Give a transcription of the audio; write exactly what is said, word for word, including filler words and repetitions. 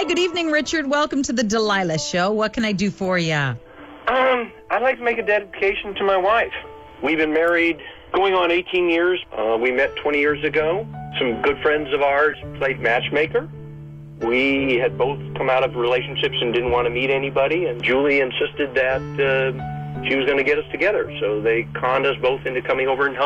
good evening, Richard. Welcome to the Delilah Show. What can I do for you? Um, I'd like to make a dedication to my wife. We've been married going on eighteen years. Uh, we met twenty years ago. Some good friends of ours played matchmaker. We had both come out of relationships and didn't want to meet anybody, and Julie insisted that uh, she was going to get us together. So they conned us both into coming over and helping.